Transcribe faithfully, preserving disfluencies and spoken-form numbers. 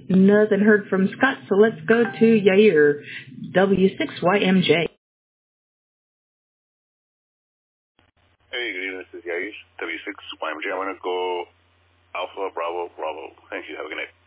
Nothing heard from Scott, so let's go to Yair, W six Y M J. Hey, good evening. This is Yair, W six Y M J. I want to go Alpha, Bravo, Bravo. Thank you. Have a good night.